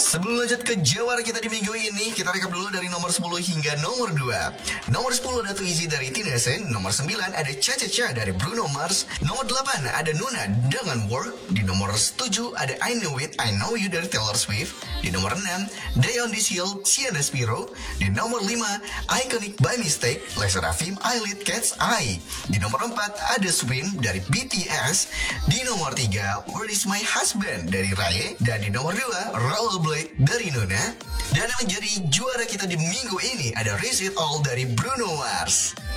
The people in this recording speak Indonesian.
Sebelum lanjut ke jawara kita di minggu ini, kita rekap dulu dari nomor 10 hingga nomor 2. Nomor 10 ada Too Easy dari Tina Sen. Nomor 9 ada Cha Cha Cha dari Bruno Mars. Nomor 8 ada Nuna dengan Work. Di nomor 7 ada I Know It, I Know You dari Taylor Swift. Di nomor 6, Day on This Hill, Sienna Spiro. Di nomor 5, Iconic by Mistake, Lesa Rafim, Eyelid Cat's Eye. Di nomor 4 ada Swim dari BTS. Di nomor 3, Where Is My Husband dari Raye. Dan di nomor 2, Rollerblade dari Nuna. Dan yang menjadi juara kita di minggu ini ada Raise It All dari Bruno Mars.